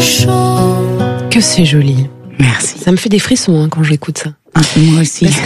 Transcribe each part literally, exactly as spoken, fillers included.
Que c'est joli. Merci. Ça me fait des frissons hein, quand j'écoute ça. Ah, moi aussi. Parce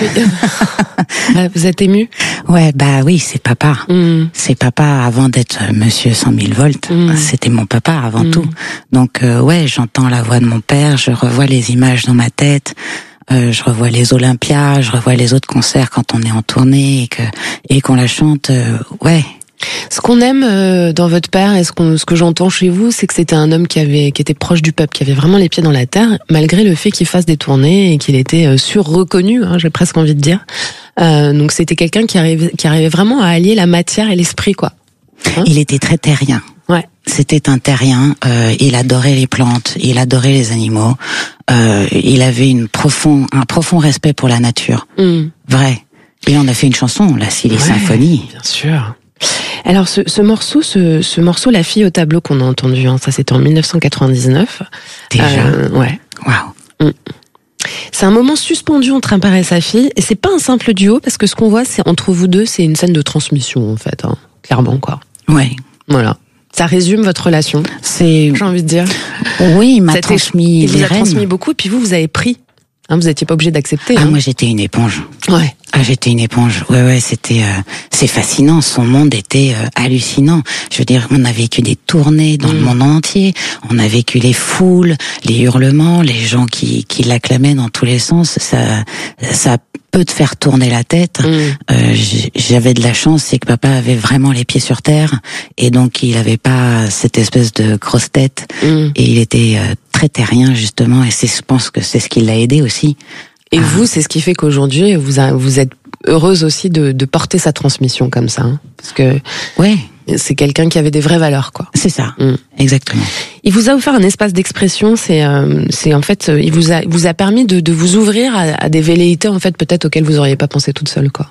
que... Vous êtes ému? Ouais, bah oui, c'est papa. Mm. C'est papa avant d'être monsieur cent mille volts. Mm. C'était mon papa avant mm. tout. Donc euh, ouais, j'entends la voix de mon père, je revois les images dans ma tête. Euh, je revois les Olympias, je revois les autres concerts quand on est en tournée et que et qu'on la chante. Euh, ouais. Ce qu'on aime euh, dans votre père et ce, qu'on, ce que j'entends chez vous, c'est que c'était un homme qui avait, qui était proche du peuple, qui avait vraiment les pieds dans la terre, malgré le fait qu'il fasse des tournées et qu'il était euh, sur-reconnu, hein, j'ai presque envie de dire. Euh, donc c'était quelqu'un qui arrivait, qui arrivait vraiment à allier la matière et l'esprit, quoi. Hein? Il était très terrien. Ouais. C'était un terrien. Euh, il adorait les plantes, il adorait les animaux. Euh, il avait une profond, un profond respect pour la nature. Mm. Vrai. Et on a fait une chanson, la Silly ouais, Symphony. Bien sûr. Alors ce, ce morceau, ce, ce morceau, La fille au tableau qu'on a entendu, hein, ça c'était en dix-neuf cent quatre-vingt-dix-neuf. Déjà. Euh, ouais. Waouh. Mm. C'est un moment suspendu entre un père et sa fille, et c'est pas un simple duo parce que ce qu'on voit, c'est entre vous deux, c'est une scène de transmission en fait, hein, clairement quoi. Ouais. Voilà. Ça résume votre relation. C'est. J'ai envie de dire. Oui, il m'a transmis. Il vous a rênes. transmis beaucoup, et puis vous, vous avez pris. Hein, vous n'étiez pas obligé d'accepter. Ah, hein. moi j'étais une éponge. Ouais. Ah, j'étais une éponge. Ouais, ouais, c'était, euh, c'est fascinant. Son monde était euh, hallucinant. Je veux dire, on a vécu des tournées dans mmh. le monde entier. On a vécu les foules, les hurlements, les gens qui qui l'acclamaient dans tous les sens. Ça, ça peut te faire tourner la tête. Mmh. Euh, j'avais de la chance, c'est que papa avait vraiment les pieds sur terre, et donc il avait pas cette espèce de grosse tête. Mmh. Et il était euh, très terrien justement. Et c'est, je pense que c'est ce qui l'a aidé aussi. Et vous, c'est ce qui fait qu'aujourd'hui, vous, a, vous êtes heureuse aussi de, de porter sa transmission comme ça. Hein, parce que ouais. c'est quelqu'un qui avait des vraies valeurs, quoi. C'est ça, mmh. exactement. Il vous a offert un espace d'expression, c'est, euh, c'est en fait, il vous a, vous a permis de, de vous ouvrir à, à des velléités, en fait, peut-être auxquelles vous auriez pas pensé toute seule, quoi.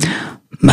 Bah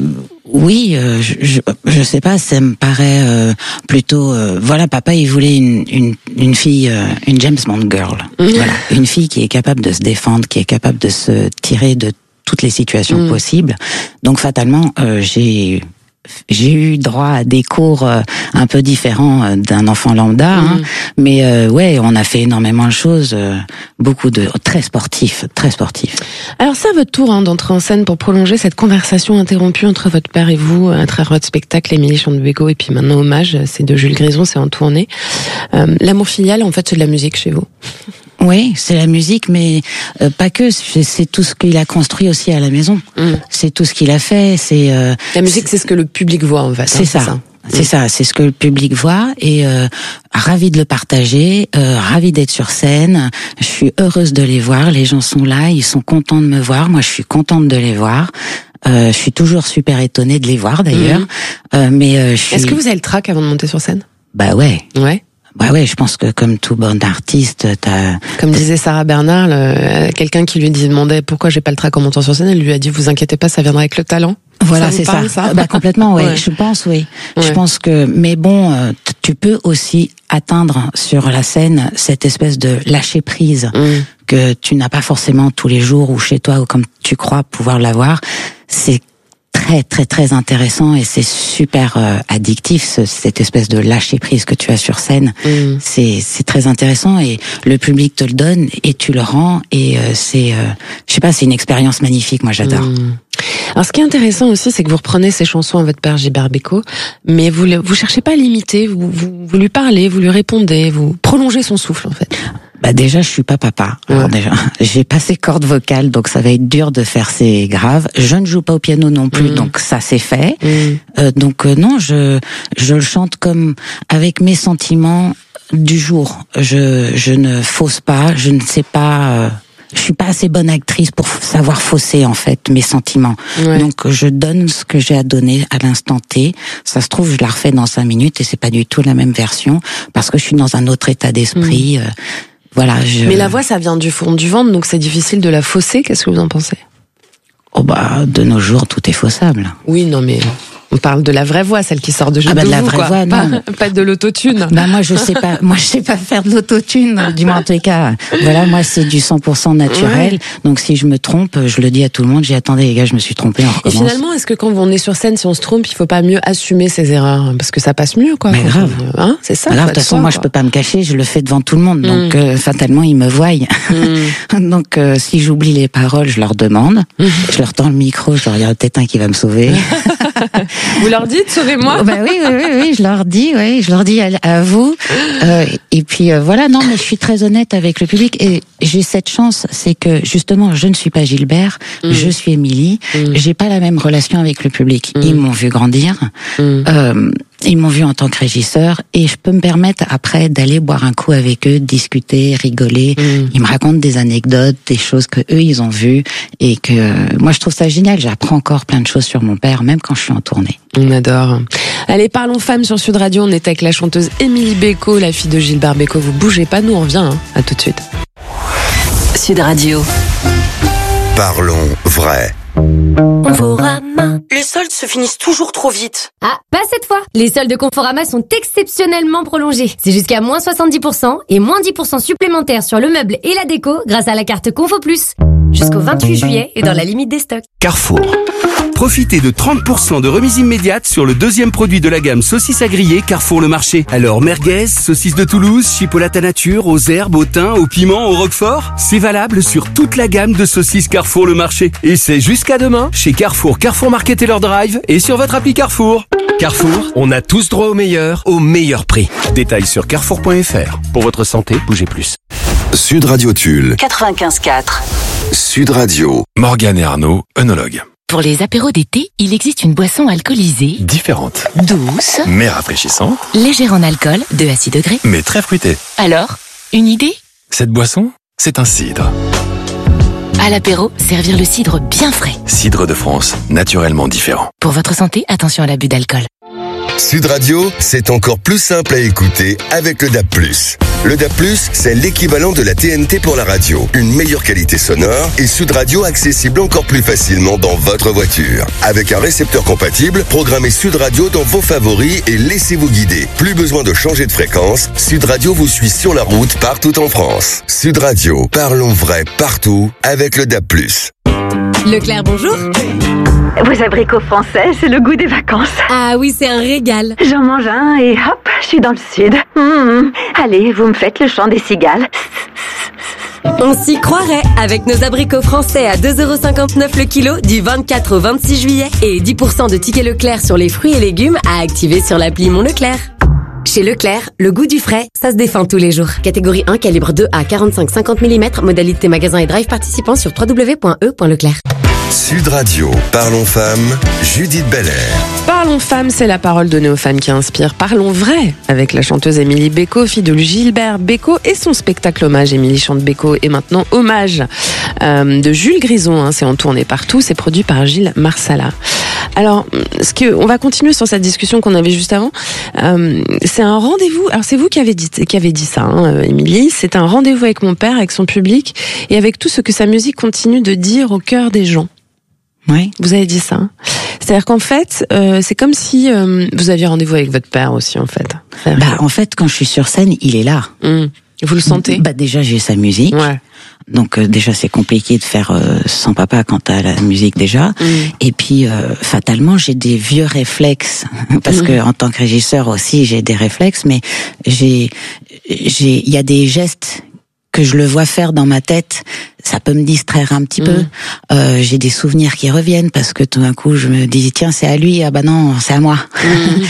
oui, euh, je, je je sais pas, ça me paraît euh, plutôt euh, voilà, papa il voulait une une une fille, euh, une James Bond girl, mmh. voilà, une fille qui est capable de se défendre, qui est capable de se tirer de toutes les situations mmh. possibles. Donc fatalement, euh, j'ai j'ai eu droit à des cours euh, un peu différents d'un enfant lambda, mmh. hein, mais euh, ouais, on a fait énormément de choses, euh, beaucoup de très sportifs, très sportifs. Alors c'est à votre tour hein, d'entrer en scène pour prolonger cette conversation interrompue entre votre père et vous à travers votre spectacle Émilie Chante Bégo et puis maintenant Hommage, c'est de Jules Grison, c'est en tournée. Euh, l'amour filial, en fait, c'est de la musique chez vous. Oui, c'est la musique, mais euh, pas que. C'est tout ce qu'il a construit aussi à la maison. Mmh. C'est tout ce qu'il a fait. C'est euh, la musique, c'est... c'est ce que le public voit en fait. C'est hein, ça. C'est ça. C'est mmh. ça. C'est ce que le public voit et euh, ravi de le partager, euh, ravi d'être sur scène. Je suis heureuse de les voir. Les gens sont là, ils sont contents de me voir. Moi, je suis contente de les voir. Euh, je suis toujours super étonnée de les voir d'ailleurs. Mmh. Euh, mais euh, je suis... Est-ce que vous avez le trac avant de monter sur scène? Bah ouais. Ouais. Bah ouais, je pense que comme tout bon artiste, t'as... Comme disait Sarah Bernard, le, quelqu'un qui lui demandait pourquoi j'ai pas le trac en montant sur scène, elle lui a dit vous inquiétez pas, ça viendra avec le talent. Voilà, ça c'est parle, ça. ça. Bah complètement, oui. Ouais. Je pense, oui. Ouais. Je pense que, mais bon, euh, tu peux aussi atteindre sur la scène cette espèce de lâcher prise mmh. que tu n'as pas forcément tous les jours ou chez toi ou comme tu crois pouvoir l'avoir. C'est très très très intéressant et c'est super euh, addictif ce, cette espèce de lâcher prise que tu as sur scène. Mmh. C'est c'est très intéressant et le public te le donne et tu le rends et euh, c'est euh, je sais pas, c'est une expérience magnifique. Moi j'adore. Mmh. Alors, ce qui est intéressant aussi, c'est que vous reprenez ces chansons à votre père Gilbert Bécaud, mais vous vous cherchez pas à l'imiter, vous, vous vous lui parlez, vous lui répondez, vous prolongez son souffle en fait. Bah déjà, je suis pas papa. Ouais. Alors déjà, j'ai pas ces cordes vocales, donc ça va être dur de faire ces graves. Je ne joue pas au piano non plus, mmh. donc ça c'est fait. Mmh. Euh, donc euh, non, je je le chante comme avec mes sentiments du jour. Je je ne fausse pas, je ne sais pas. Euh, Je suis pas assez bonne actrice pour savoir fausser en fait mes sentiments. Ouais. Donc je donne ce que j'ai à donner à l'instant T. Ça se trouve je la refais dans cinq minutes et c'est pas du tout la même version parce que je suis dans un autre état d'esprit. Mmh. Euh, voilà. Je... Mais la voix ça vient du fond du ventre donc c'est difficile de la fausser. Qu'est-ce que vous en pensez? Oh bah de nos jours tout est faussable. Oui non mais On parle de la vraie voix, celle qui sort de jeu ah bah de de la vous, vraie quoi. voix, non. Pas, pas de l'autotune. Bah moi je sais pas, moi je sais pas faire de l'autotune, du moins en tout cas. Voilà, moi c'est du cent pour cent naturel. Ouais. Donc si je me trompe, je le dis à tout le monde, j'ai attendez les gars, je me suis trompé, on recommence. Et finalement, est-ce que quand on est sur scène, si on se trompe, il faut pas mieux assumer ses erreurs parce que ça passe mieux, quoi. Mais grave, on, hein, c'est ça. De toute façon, moi quoi. Je peux pas me cacher, je le fais devant tout le monde, donc mm. euh, fatalement ils me voient. Mm. donc euh, si j'oublie les paroles, je leur demande, mm. je leur tends le micro, je leur dis il y a peut-être un qui va me sauver. Vous leur dites sauvez-moi. Bah oui, oui, oui, oui, je leur dis, oui, je leur dis à, à vous. Euh, et puis euh, voilà, non, mais je suis très honnête avec le public et j'ai cette chance, c'est que justement, je ne suis pas Gilbert, mm. je suis Émilie. Mm. J'ai pas la même relation avec le public. Mm. Ils m'ont vu grandir. Mm. Euh, Ils m'ont vu en tant que régisseur et je peux me permettre après d'aller boire un coup avec eux, discuter, rigoler. Mmh. Ils me racontent des anecdotes, des choses que eux ils ont vues et que moi je trouve ça génial. J'apprends encore plein de choses sur mon père, même quand je suis en tournée. On adore. Allez, parlons femmes sur Sud Radio. On est avec la chanteuse Émilie Béco, la fille de Gilbert Bécaud. Vous bougez pas, nous on revient. Hein. À tout de suite. Sud Radio. Parlons vrai. Conforama. Les soldes se finissent toujours trop vite. Ah, pas cette fois. Les soldes de Conforama sont exceptionnellement prolongés. C'est jusqu'à moins soixante-dix pour cent et moins dix pour cent supplémentaires sur le meuble et la déco grâce à la carte Confo Plus. Jusqu'au vingt-huit juillet et dans la limite des stocks. Carrefour. Profitez de trente pour cent de remise immédiate sur le deuxième produit de la gamme saucisses à griller Carrefour Le Marché. Alors merguez, saucisses de Toulouse, chipolata nature, aux herbes, au thym, au piment, au roquefort. C'est valable sur toute la gamme de saucisses Carrefour Le Marché. Et c'est jusqu'à demain chez Carrefour, Carrefour Market et leur drive et sur votre appli Carrefour. Carrefour, on a tous droit au meilleur, au meilleur prix. Détails sur carrefour point f r. Pour votre santé, bougez plus. Sud Radio Tulle. quatre-vingt-quinze virgule quatre. Sud Radio. Morgane et Arnaud, œnologues. Pour les apéros d'été, il existe une boisson alcoolisée, différente, douce, mais rafraîchissante, légère en alcool, deux à six degrés, mais très fruitée. Alors, une idée ? Cette boisson, c'est un cidre. À l'apéro, servir le cidre bien frais. Cidre de France, naturellement différent. Pour votre santé, attention à l'abus d'alcool. Sud Radio, c'est encore plus simple à écouter avec le D A B plus. Le D A B plus, c'est l'équivalent de la T N T pour la radio. Une meilleure qualité sonore et Sud Radio accessible encore plus facilement dans votre voiture. Avec un récepteur compatible, programmez Sud Radio dans vos favoris et laissez-vous guider. Plus besoin de changer de fréquence, Sud Radio vous suit sur la route partout en France. Sud Radio, parlons vrai partout avec le D A B plus. Leclerc, bonjour. Vos abricots français, c'est le goût des vacances. Ah oui, c'est un régal. J'en mange un et hop, je suis dans le sud. Mmh. Allez, vous me faites le chant des cigales. On s'y croirait avec nos abricots français à deux euros cinquante-neuf le kilo du vingt-quatre au vingt-six juillet et dix pour cent de tickets Leclerc sur les fruits et légumes à activer sur l'appli Mon Leclerc. Chez Leclerc, le goût du frais, ça se défend tous les jours. Catégorie un, calibre deux à quarante-cinq à cinquante millimètres, modalité magasin et drive participant sur w w w point e point leclerc. Sud Radio, Parlons Femmes, Judith Belair. Parlons Femmes, c'est la parole donnée aux femmes qui inspirent. Parlons vrai avec la chanteuse Émilie Béco, fille de Gilbert Bécaud et son spectacle hommage. Émilie chante Béco et maintenant hommage euh, de Jules Grison. Hein, c'est en tournée partout, c'est produit par Gilles Marsala. Alors, ce que, on va continuer sur cette discussion qu'on avait juste avant. Euh, c'est un rendez-vous. Alors, c'est vous qui avez dit, qui avez dit ça, hein, Émilie. C'est un rendez-vous avec mon père, avec son public et avec tout ce que sa musique continue de dire au cœur des gens. Oui. Vous avez dit ça. C'est-à-dire qu'en fait, euh, c'est comme si euh, vous aviez rendez-vous avec votre père aussi, en fait. Bah, en fait, quand je suis sur scène, il est là. Mmh. Vous le sentez ? Bah, déjà, j'ai sa musique. Ouais. Donc euh, déjà c'est compliqué de faire euh, sans papa quand t'as la musique déjà. Mmh. Et puis euh, fatalement j'ai des vieux réflexes parce mmh. que en tant que régisseur aussi j'ai des réflexes, mais j'ai j'ai il y a des gestes que je le vois faire dans ma tête, ça peut me distraire un petit mmh. peu. Euh, j'ai des souvenirs qui reviennent parce que tout d'un coup je me dis tiens c'est à lui, ah bah non c'est à moi. Mmh.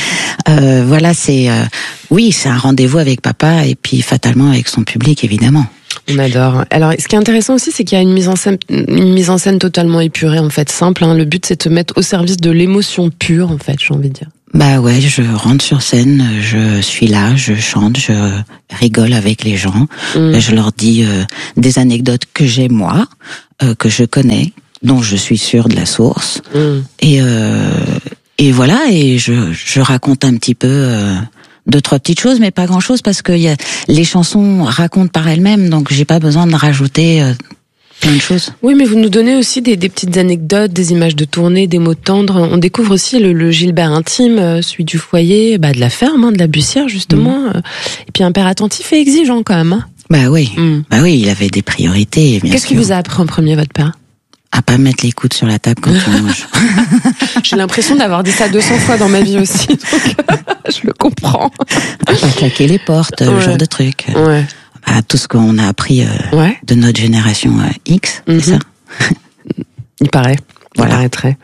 euh, voilà c'est euh, oui c'est un rendez-vous avec papa et puis fatalement avec son public évidemment. On adore. Alors, ce qui est intéressant aussi, c'est qu'il y a une mise en scène, une mise en scène totalement épurée, en fait, simple. Hein. Le but, c'est de te mettre au service de l'émotion pure, en fait, j'ai envie de dire. Bah ouais, je rentre sur scène, je suis là, je chante, je rigole avec les gens, mmh. je leur dis euh, des anecdotes que j'ai moi, euh, que je connais, dont je suis sûre de la source, mmh. et euh, et voilà, et je je raconte un petit peu. Euh, deux trois petites choses mais pas grand chose parce que y a les chansons racontent par elles-mêmes donc j'ai pas besoin de rajouter euh, plein de choses. Oui, mais vous nous donnez aussi des, des petites anecdotes, des images de tournée, des mots tendres. On découvre aussi le, le Gilbert intime, celui du foyer, bah, de la ferme, hein, de la Bussière, justement. Mmh. Et puis un père attentif et exigeant, quand même. Hein. Bah oui, mmh. bah oui, il avait des priorités, bien Qu'est-ce sûr. qu'il vous a appris en premier, votre père? À pas mettre les coudes sur la table quand on mange. J'ai l'impression d'avoir dit ça deux cents fois dans ma vie aussi, donc je le comprends. À pas claquer les portes, ouais. Ce genre de trucs. Ouais. Bah, tout ce qu'on a appris euh, ouais. de notre génération euh, X, mm-hmm. c'est ça. Il paraît. Voilà. Il paraîtrait.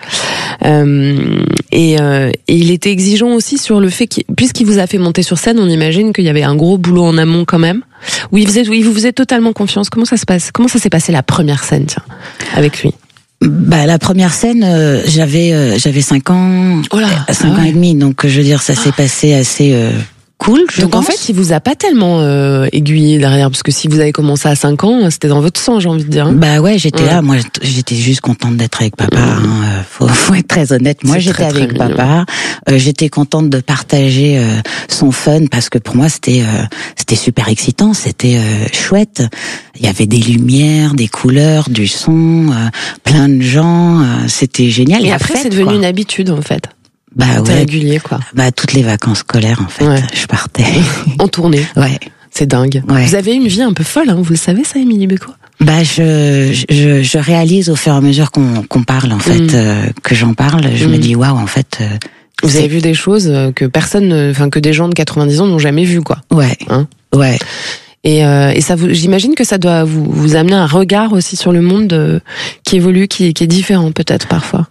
Euh, et, euh, et il était exigeant aussi sur le fait qu'il, puisqu'il vous a fait monter sur scène, on imagine qu'il y avait un gros boulot en amont quand même. Où il faisait, où il vous faisait totalement confiance. Comment ça se passe? Comment ça s'est passé la première scène, tiens, avec lui? Bah la première scène, euh, j'avais euh, j'avais cinq ans, oh là, cinq ah ouais. ans et demi, donc je veux dire ça s'est ah. passé assez. Euh, Cool, je Donc pense. en fait, il vous a pas tellement euh, aiguillé derrière, parce que si vous avez commencé à cinq ans, c'était dans votre sang, j'ai envie de dire. Hein. Bah ouais, j'étais ouais. là, moi j'étais juste contente d'être avec papa, mmh. hein. faut, faut être très honnête. Moi C'est j'étais très, avec très papa, euh, j'étais contente de partager euh, son fun, parce que pour moi c'était euh, c'était super excitant, c'était euh, chouette. Il y avait des lumières, des couleurs, du son, euh, plein de gens, euh, c'était génial. Et, Et après fête, c'est devenu quoi. une habitude en fait. Bah C'était ouais. régulier quoi. Bah toutes les vacances scolaires en fait, ouais. je partais. En tournée. Ouais. C'est dingue. Ouais. Vous avez une vie un peu folle, hein, vous le savez ça, Émilie Béco? Bah je, je je réalise au fur et à mesure qu'on qu'on parle en fait, mmh. euh, que j'en parle, je mmh. me dis waouh en fait. Euh, vous c'est... avez vu des choses que personne, enfin que des gens de quatre-vingt-dix ans n'ont jamais vues quoi. Ouais. Hein ouais. Et, euh, et ça, vous, j'imagine que ça doit vous, vous amener un regard aussi sur le monde euh, qui évolue, qui, qui est différent peut-être parfois.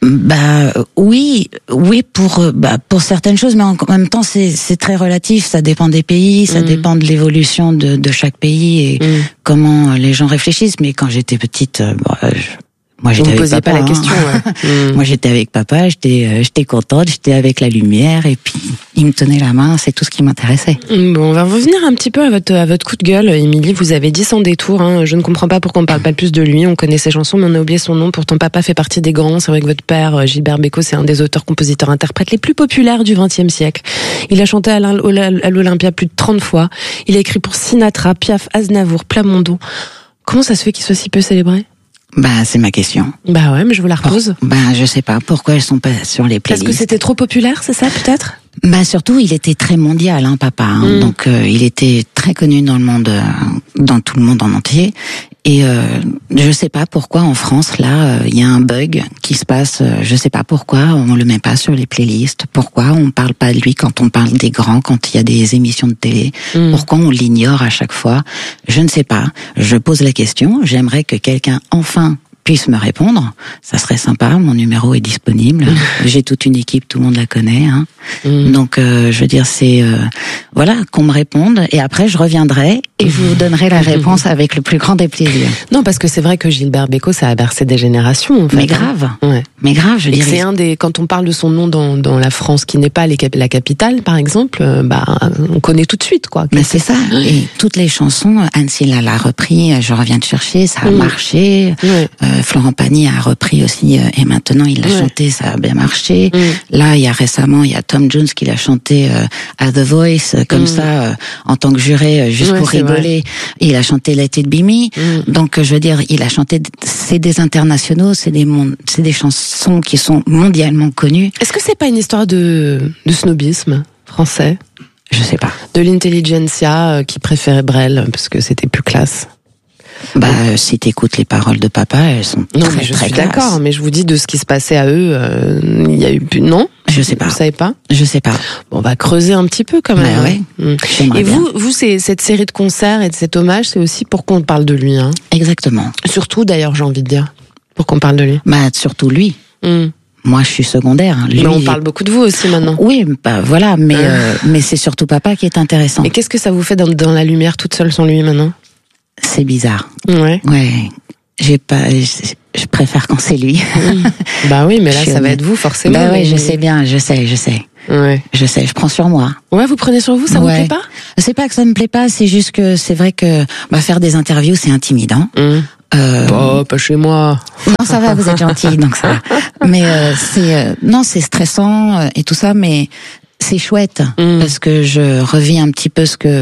Bah oui, oui pour bah pour certaines choses, mais en même temps c'est c'est très relatif. Ça dépend des pays, ça mmh. dépend de l'évolution de de chaque pays et mmh. comment les gens réfléchissent. Mais quand j'étais petite, bon, je, moi j'étais Vous avec posiez papa. pas la hein. question. Ouais. Moi j'étais avec papa, j'étais euh, j'étais contente, j'étais avec la lumière et puis il me tenait la main. C'est tout ce qui m'intéressait. Bon, on va revenir un petit peu à votre à votre coup de gueule, Émilie. Vous avez dit sans détour. Hein, je ne comprends pas pourquoi on parle pas plus de lui. On connaît ses chansons, mais on a oublié son nom. Pourtant, papa fait partie des grands. C'est vrai que votre père, Gilbert Bécaud, c'est un des auteurs, compositeurs, interprètes les plus populaires du vingtième siècle. Il a chanté à l'Olympia plus de trente fois. Il a écrit pour Sinatra, Piaf, Aznavour, Plamondon. Comment ça se fait qu'il soit si peu célébré? Bah, c'est ma question. Bah ouais, mais je vous la repose. Bah, je sais pas. Pourquoi elles sont pas sur les playlists? Parce que c'était trop populaire, c'est ça, peut-être? Bah, surtout, il était très mondial, hein, papa. Hein. Mm. Donc, euh, il était très connu dans le monde, euh, dans tout le monde en entier. Et euh, je sais pas pourquoi en France, là, il euh, y a un bug qui se passe. Euh, je sais pas pourquoi on le met pas sur les playlists. Pourquoi on parle pas de lui quand on parle des grands, quand il y a des émissions de télé. Mm. Pourquoi on l'ignore à chaque fois? Je ne sais pas. Je pose la question. J'aimerais que quelqu'un enfin puisse me répondre. Ça serait sympa. Mon numéro est disponible. J'ai toute une équipe, tout le monde la connaît. Hein. Mm. Donc, euh, je veux dire, c'est euh, voilà, qu'on me réponde. Et après, je reviendrai et je vous donnerai la réponse avec le plus grand des plaisirs. Non, parce que c'est vrai que Gilbert Bécaud, ça a bercé des générations. En fait. Mais grave. Ouais. Mais grave, je dirais. C'est un des. Quand on parle de son nom dans dans la France, qui n'est pas les, la capitale, par exemple, euh, bah on connaît tout de suite, quoi. Mais c'est ça. Et toutes les chansons, Anne l'a repris. Je reviens te chercher, ça a mm. marché. Ouais. Euh, Florent Pagny a repris aussi, euh, et maintenant il l'a ouais. chanté, ça a bien marché. Mm. Là, il y a récemment, il y a Tom Jones qui l'a chanté euh, à The Voice, euh, comme mm. ça, euh, en tant que juré, euh, juste ouais, pour rigoler. Vrai. Il a chanté Let It Be Me. Mm. Donc, euh, je veux dire, il a chanté, c'est des internationaux, c'est des, c'est des chansons qui sont mondialement connues. Est-ce que c'est pas une histoire de, de snobisme français? Je sais pas. De l'intelligentsia euh, qui préférait Brel, parce que c'était plus classe. Bah, euh, si t'écoutes les paroles de papa, elles sont non, très, mais je très suis classe. D'accord, mais je vous dis de ce qui se passait à eux, euh, il y a eu non? Je sais pas. Vous savez pas? Je sais pas. Bon, on va creuser un petit peu quand même. Bah ouais. Mmh. Et vous, vous, c'est cette série de concerts et de cet hommage, c'est aussi pour qu'on parle de lui, hein? Exactement. Surtout, d'ailleurs, j'ai envie de dire, pour qu'on parle de lui. Bah, surtout lui. Mmh. Moi, je suis secondaire. Lui, mais on parle beaucoup de vous aussi maintenant. Oui, bah voilà, mais euh. Euh, mais c'est surtout papa qui est intéressant. Et qu'est-ce que ça vous fait dans, dans la lumière toute seule sans lui maintenant? C'est bizarre. Ouais. Ouais. J'ai pas. Je, je préfère quand c'est lui. Mmh. Bah oui, mais là, ça va être vous forcément. Bah mais... oui, je sais bien, je sais, je sais. Ouais. Je sais, je prends sur moi. Ouais, vous prenez sur vous, ça ouais. vous plaît pas? C'est pas que ça me plaît pas, c'est juste que c'est vrai que bah, faire des interviews, c'est intimidant. Mmh. Euh... Bah, pas chez moi. Non, ça va, vous êtes gentil, donc ça va. Mais euh, c'est euh, non, c'est stressant euh, et tout ça, mais c'est chouette mmh. parce que je revis un petit peu ce que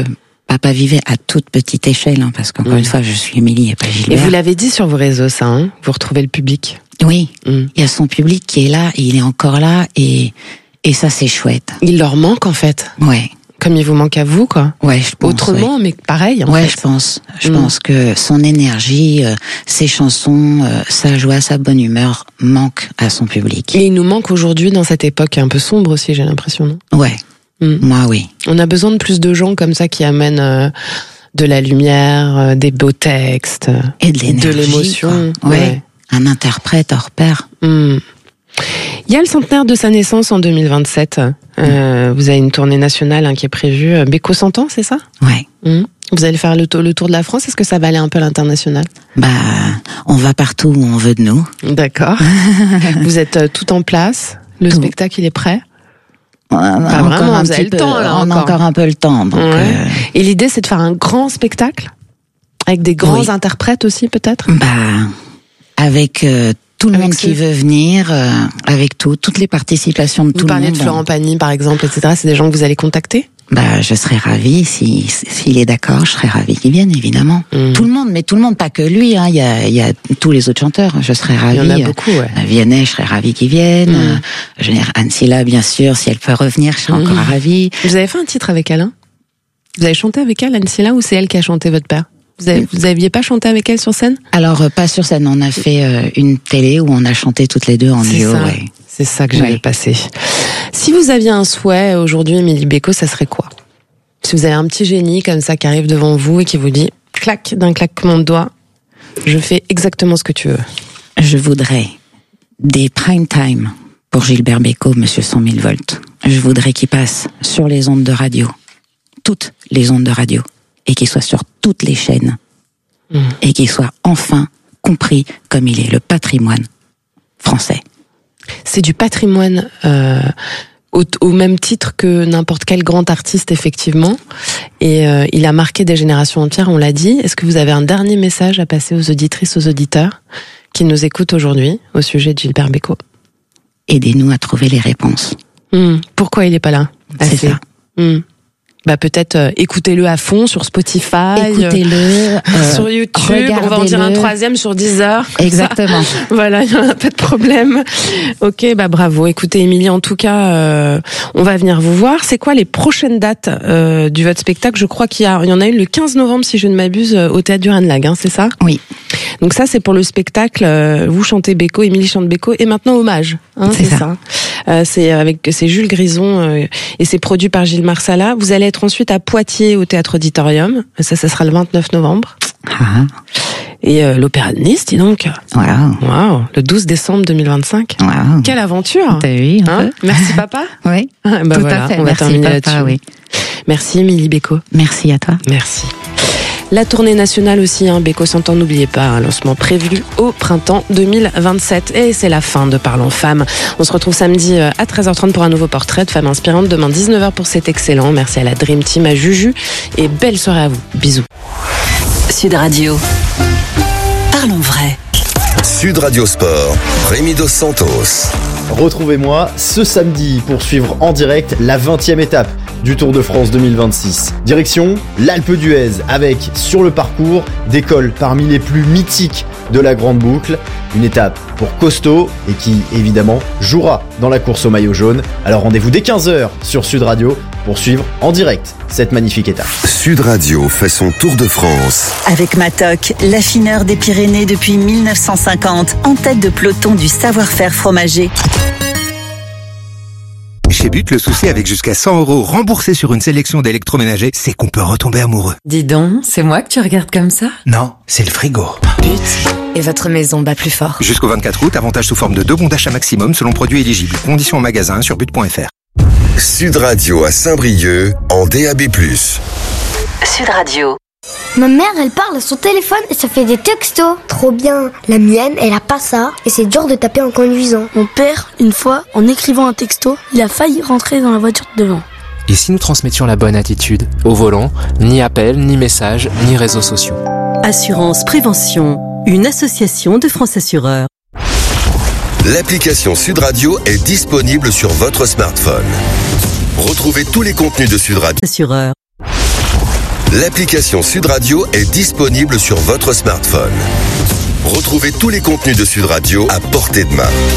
papa vivait à toute petite échelle, hein, parce qu'encore mmh. une fois, je suis Émilie et pas Gilbert. Et vous l'avez dit sur vos réseaux, ça, hein, vous retrouvez le public. Oui, mmh. il y a son public qui est là, et il est encore là, et et ça c'est chouette. Il leur manque en fait. Ouais. Comme il vous manque à vous, quoi. Ouais, je pense. Autrement, ouais. mais pareil, en ouais, fait. je pense. Je mmh. pense que son énergie, euh, ses chansons, euh, sa joie, sa bonne humeur manquent à son public. Et il nous manque aujourd'hui dans cette époque un peu sombre aussi, j'ai l'impression, non ? Ouais. Mmh. Moi, oui. On a besoin de plus de gens comme ça qui amènent euh, de la lumière, euh, des beaux textes. Et de l'énergie. De l'émotion. Ouais. ouais. Un interprète hors pair. Mmh. Il y a le centenaire de sa naissance en deux mille vingt-sept. Euh, vous avez une tournée nationale hein, qui est prévue. Beko cent ans, c'est ça ? Ouais. Mmh. Vous allez faire le, to- le tour de la France. Est-ce que ça va aller un peu à l'international ? Bah, on va partout où on veut de nous. D'accord. Vous êtes euh, tout en place. Le tout. Spectacle, il est prêt ? Pas vraiment, encore un vous avez petit le temps, là, on encore. a encore un peu le temps. Donc ouais. euh... Et l'idée, c'est de faire un grand spectacle avec des grands oui. interprètes aussi, peut-être ? Bah, avec euh, tout le avec monde ce... qui veut venir, euh, avec tout, toutes les participations de vous tout le monde. Vous parlez de Florent Pagny, par exemple, et cetera. C'est des gens que vous allez contacter ? Bah, je serais ravie si s'il est d'accord, je serais ravie qu'il vienne évidemment. Mmh. Tout le monde, mais tout le monde, pas que lui. Hein. Il y a il y a tous les autres chanteurs. Je serais ravie. Il y en a beaucoup. Ouais. Vianney, je serais ravie qu'il vienne. Mmh. Je veux dire Anne Silla, bien sûr, si elle peut revenir, je serais mmh. encore ravie. Vous avez fait un titre avec elle, hein ? Vous avez chanté avec elle, Anne Silla, ou c'est elle qui a chanté votre père ? Vous, avez, vous aviez pas chanté avec elle sur scène ? Alors, euh, pas sur scène. On a fait euh, une télé où on a chanté toutes les deux en c'est duo. Ça. Ouais. C'est ça que j'avais ouais. passé. Si vous aviez un souhait aujourd'hui, Émilie Beko, ça serait quoi ? Si vous avez un petit génie comme ça qui arrive devant vous et qui vous dit, clac, d'un claquement de doigts, je fais exactement ce que tu veux. Je voudrais des prime time pour Gilbert Beko, Monsieur cent mille volts. Je voudrais qu'il passe sur les ondes de radio, toutes les ondes de radio, et qu'il soit sur toutes les chaînes, mmh. et qu'il soit enfin compris comme il est, le patrimoine français. C'est du patrimoine euh, au, au même titre que n'importe quel grand artiste, effectivement, et euh, il a marqué des générations entières, on l'a dit. Est-ce que vous avez un dernier message à passer aux auditrices, aux auditeurs qui nous écoutent aujourd'hui au sujet de Gilbert Beko ? Aidez-nous à trouver les réponses. Mmh. Pourquoi il n'est pas là ? C'est ça. Mmh. Bah peut-être euh, écoutez-le à fond sur Spotify, écoutez-le euh, sur YouTube, on va en dire un troisième sur Deezer. Exactement. Voilà, il n'y a pas de problème. Ok, bah bravo. Écoutez, Émilie, en tout cas, euh, on va venir vous voir. C'est quoi les prochaines dates euh, du votre spectacle ? Je crois qu'il y, a, il y en a une le quinze novembre, si je ne m'abuse, au Théâtre du Ranelagh, hein, c'est ça ? Oui. Donc ça, c'est pour le spectacle. Euh, vous chantez Beko, Émilie chante Beko, et maintenant Hommage. Hein, c'est, c'est ça. ça. Euh, c'est avec c'est Jules Grison euh, et c'est produit par Gilles Marsala. Vous allez être ensuite à Poitiers au Théâtre Auditorium. Ça, ça sera le vingt-neuf novembre. Ah. Et euh, l'Opéra de Nice, dis donc. Waouh. Waouh. Le douze décembre deux mille vingt-cinq. Waouh. Quelle aventure. T'as vu un hein peu. Merci papa. Oui. Ah, bah tout voilà, à fait. on va Merci terminer papa, là-dessus. oui. Merci Émilie Beko. Merci à toi. Merci. La tournée nationale aussi, hein, Beko cent ans, n'oubliez pas, un lancement prévu au printemps deux mille vingt-sept. Et c'est la fin de Parlons Femmes. On se retrouve samedi à treize heures trente pour un nouveau portrait de femme inspirante. Demain dix-neuf heures pour cet excellent. Merci à la Dream Team, à Juju. Et belle soirée à vous. Bisous. Sud Radio. Parlons vrai. Sud Radio Sport, Rémi Dos Santos. Retrouvez-moi ce samedi pour suivre en direct la vingtième étape du Tour de France deux mille vingt-six. Direction l'Alpe d'Huez avec, sur le parcours, des cols parmi les plus mythiques de la Grande Boucle. Une étape pour costaud et qui, évidemment, jouera dans la course au maillot jaune. Alors rendez-vous dès quinze heures sur Sud Radio pour suivre en direct cette magnifique étape. Sud Radio fait son Tour de France. Avec Matok, l'affineur des Pyrénées depuis mille neuf cent cinquante, en tête de peloton du savoir-faire fromager. Chez But, le souci avec jusqu'à cent euros remboursés sur une sélection d'électroménagers, c'est qu'on peut retomber amoureux. Dis donc, c'est moi que tu regardes comme ça ? Non, c'est le frigo. But, et votre maison bat plus fort. Jusqu'au vingt-quatre août, avantage sous forme de deux bons d'achat maximum selon produit éligible. Conditions en magasin sur but point f r. Sud Radio à Saint-Brieuc en D A B plus. Sud Radio. Ma mère, elle parle à son téléphone et ça fait des textos. Trop bien. La mienne, elle a pas ça et c'est dur de taper en conduisant. Mon père, une fois, en écrivant un texto, il a failli rentrer dans la voiture de devant. Et si nous transmettions la bonne attitude ? Au volant, ni appel, ni message, ni réseaux sociaux. Assurance Prévention, une association de France Assureurs. L'application Sud Radio est disponible sur votre smartphone. Retrouvez tous les contenus de Sud Radio. Assureurs. L'application Sud Radio est disponible sur votre smartphone. Retrouvez tous les contenus de Sud Radio à portée de main.